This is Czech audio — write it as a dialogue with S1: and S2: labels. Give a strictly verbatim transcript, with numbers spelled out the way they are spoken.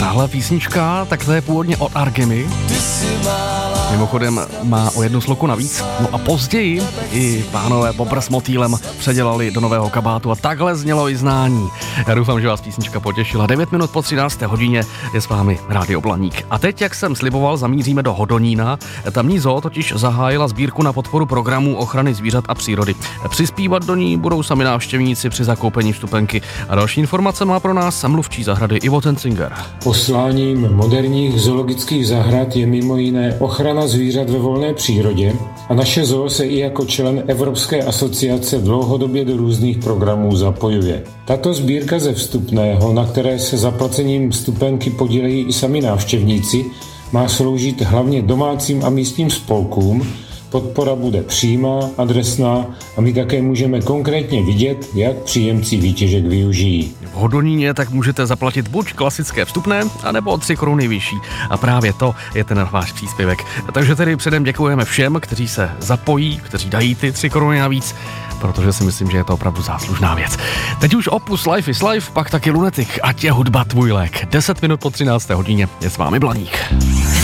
S1: Tahle písnička, tak to je původně od Argemy. Mimochodem má o jednu sloku navíc. No a později i pánové Bobr s Motýlem předělali do nového kabátu a takhle znělo i znání. Já doufám, že vás písnička potěšila. devět minut po třinácté hodině je s vámi Rádio Blaník. A teď, jak jsem sliboval, zamíříme do Hodonína. Tamní zoo totiž zahájila sbírku na podporu programů ochrany zvířat a přírody. Přispívat do ní budou sami návštěvníci při zakoupení vstupenky. A další informace má pro nás mluvčí zahrady Ivo Tencinger.
S2: Posláním moderních zoologických zahrad je mimo jiné ochrana zvířat ve volné přírodě a naše zoo se i jako člen Evropské asociace dlouhodobě do různých programů zapojuje. Tato sbírka ze vstupného, na které se zaplacením vstupenky podílejí i sami návštěvníci, má sloužit hlavně domácím a místním spolkům. Podpora bude přímá, adresná a my také můžeme konkrétně vidět, jak příjemci výtěžek využijí.
S1: V Hodoníně tak můžete zaplatit buď klasické vstupné, anebo o tři koruny vyšší. A právě to je ten váš příspěvek. Takže tedy předem děkujeme všem, kteří se zapojí, kteří dají ty tři koruny navíc, protože si myslím, že je to opravdu záslužná věc. Teď už opus Life is Life, pak taky Lunatic, ať je hudba tvůj lék. deset minut po třinácté hodině je s vámi Blaník.